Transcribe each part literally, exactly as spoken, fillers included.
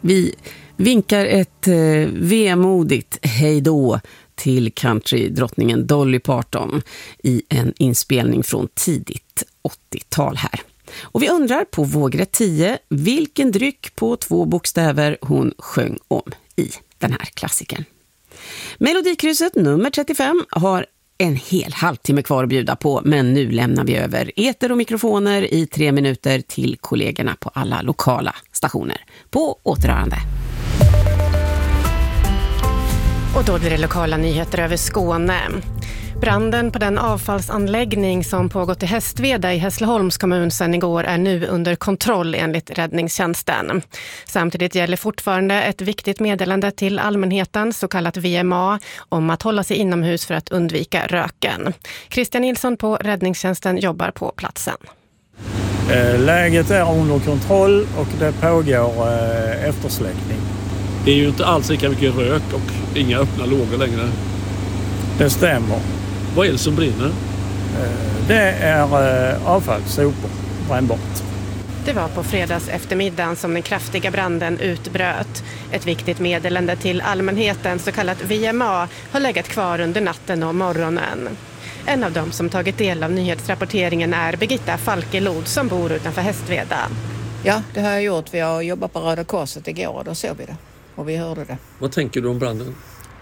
Vi vinkar ett eh, vemodigt hejdå till countrydrottningen Dolly Parton i en inspelning från tidigt åttiotal här. Och vi undrar på vågrätt tio vilken dryck på två bokstäver hon sjöng om i den här klassiken. Melodikrysset nummer trettiofem har en hel halvtimme kvar att bjuda på, men nu lämnar vi över eter och mikrofoner i tre minuter till kollegorna på alla lokala stationer. På återhörande. Och då blir det lokala nyheter över Skåne. Branden på den avfallsanläggning som pågått i Hästveda i Hässleholms kommun sedan igår är nu under kontroll enligt räddningstjänsten. Samtidigt gäller fortfarande ett viktigt meddelande till allmänheten, så kallat V M A, om att hålla sig inomhus för att undvika röken. Christian Nilsson på räddningstjänsten jobbar på platsen. Läget är under kontroll och det pågår eftersläckning. Det är ju inte alls lika mycket rök och inga öppna lågor längre. Det stämmer. Vad är det som brinner? Det är avfall, sopor, brännbart. Det var på fredags eftermiddagen som den kraftiga branden utbröt. Ett viktigt meddelande till allmänheten, så kallat V M A, har legat kvar under natten och morgonen. En av dem som tagit del av nyhetsrapporteringen är Birgitta Falkelod som bor utanför Hästveda. Ja, det har jag gjort. Vi har jobbat på Röda Korset igår och då såg vi det. Och vi hörde det. Vad tänker du om branden?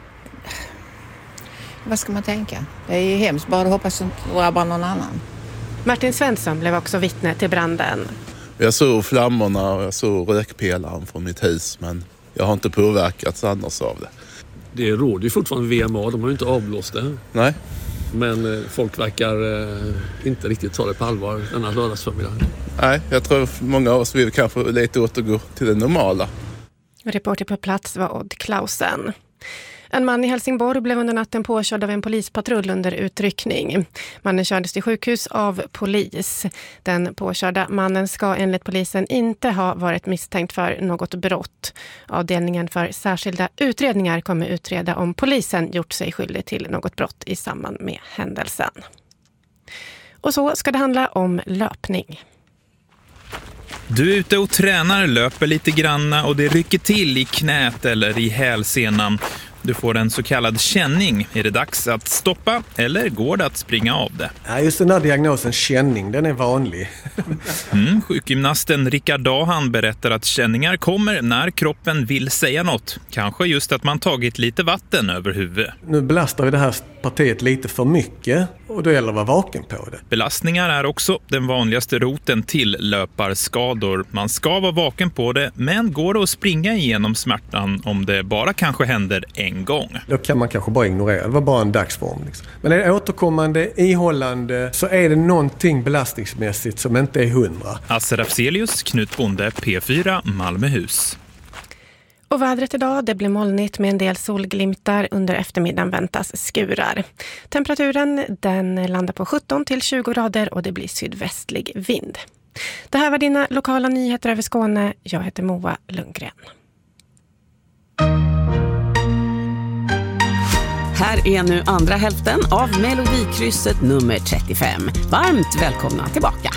Vad ska man tänka? Det är ju hemskt, bara hoppas att det drabbar någon annan. Martin Svensson blev också vittne till branden. Jag såg flammorna och jag såg rökpelaren från mitt hus, men jag har inte påverkats annars av det. Det råder ju fortfarande V M A, de har ju inte avblåst det. Nej. Men folk verkar eh, inte riktigt ta det på allvar denna lördagsförmiddag. Nej, jag tror många av oss vill kanske lite återgå till det normala. Reporter på plats var Odd Klausen. En man i Helsingborg blev under natten påkörd av en polispatrull under utryckning. Mannen kördes till sjukhus av polis. Den påkörda mannen ska enligt polisen inte ha varit misstänkt för något brott. Avdelningen för särskilda utredningar kommer utreda om polisen gjort sig skyldig till något brott i samband med händelsen. Och så ska det handla om löpning. Du är ute och tränar, löper lite granna och det rycker till i knät eller i hälsenan. Du får en så kallad känning. Är det dags att stoppa eller går det att springa av det? Ja, just den här diagnosen känning, den är vanlig. Mm, sjukgymnasten Rickard Dahan berättar att känningar kommer när kroppen vill säga något. Kanske just att man tagit lite vatten över huvudet. Nu belastar vi det här partiet lite för mycket och då gäller det att vara vaken på det. Belastningar är också den vanligaste roten till löparskador. Man ska vara vaken på det, men går det att springa igenom smärtan om det bara kanske händer en gång? Då kan man kanske bara ignorera. Det var bara en dagsform. Liksom. Men är det återkommande, ihållande, så är det någonting belastningsmässigt som inte är hundra. Asse Rafzelius, Knut Bonde, P fyra, Malmöhus. Och vädret idag, det blir molnigt med en del solglimtar. Under eftermiddagen väntas skurar. Temperaturen den landar på sjutton till tjugo grader och det blir sydvästlig vind. Det här var dina lokala nyheter över Skåne. Jag heter Moa Lundgren. Här är nu andra hälften av Melodikrysset nummer trettiofem. Varmt välkomna tillbaka.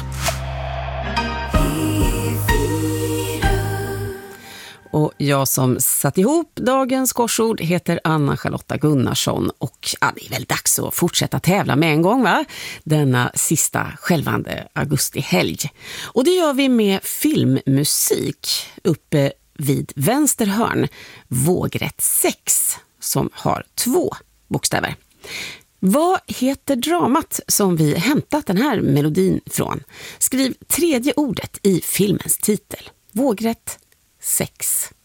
Och jag som satt ihop dagens korsord heter Anna-Charlotta Gunnarsson och ja, det är väl dags att fortsätta tävla med en gång, va? Denna sista självande augustihelg. Och det gör vi med filmmusik uppe vid vänster hörn, vågrätt sex, som har två bokstäver. Vad heter dramat som vi hämtat den här melodin från? Skriv tredje ordet i filmens titel. Vågrätt sex.